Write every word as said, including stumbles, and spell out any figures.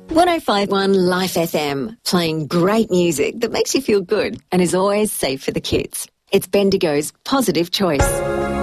one oh five point one Life F M, playing great music that makes you feel good and is always safe for the kids. It's Bendigo's Positive Choice.